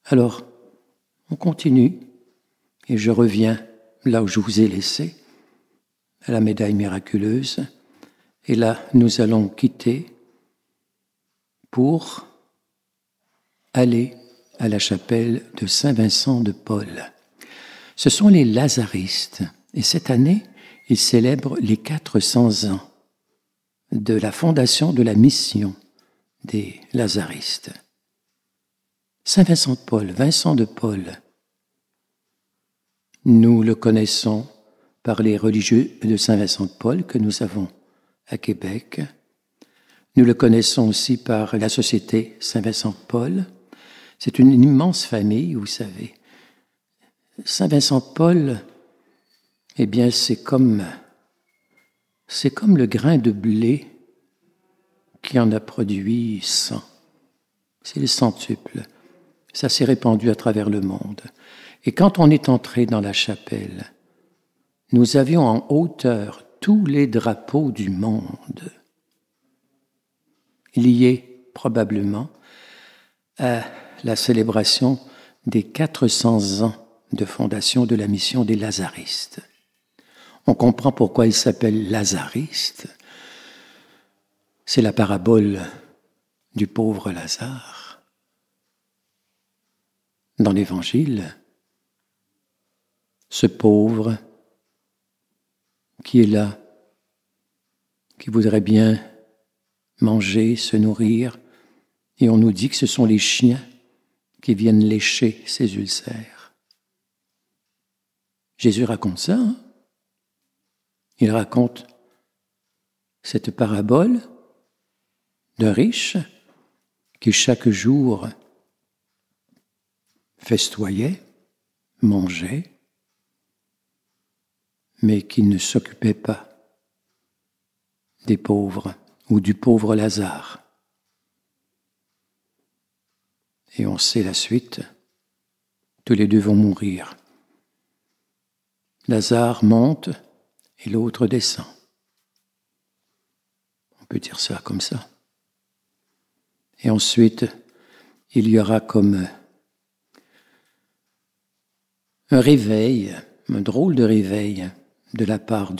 Alors, on continue, et je reviens là où je vous ai laissé, à la médaille miraculeuse, et là, nous allons quitter pour aller à la chapelle de Saint-Vincent de Paul. Ce sont les Lazaristes, et cette année, ils célèbrent les 400 ans de la fondation de la mission des Lazaristes. Saint-Vincent de Paul, Vincent de Paul, nous le connaissons par les religieux de Saint-Vincent de Paul que nous avons à Québec. Nous le connaissons aussi par la Société Saint-Vincent de Paul. C'est une immense famille, vous savez. Saint-Vincent de Paul, eh bien, c'est comme le grain de blé qui en a produit 100. C'est le centuple. Ça s'est répandu à travers le monde. Et quand on est entré dans la chapelle, nous avions en hauteur tous les drapeaux du monde, liés probablement à la célébration des 400 ans de fondation de la mission des Lazaristes. On comprend pourquoi ils s'appellent Lazaristes. C'est la parabole du pauvre Lazare. Dans l'Évangile, ce pauvre qui est là, qui voudrait bien manger, se nourrir, et on nous dit que ce sont les chiens qui viennent lécher ses ulcères. Jésus raconte ça, hein? Il raconte cette parabole d'un riche qui chaque jour festoyait, mangeait, mais qui ne s'occupait pas des pauvres ou du pauvre Lazare. Et on sait la suite, tous les deux vont mourir. Lazare monte et l'autre descend. On peut dire ça comme ça. Et ensuite, il y aura comme un réveil, un drôle de réveil de la part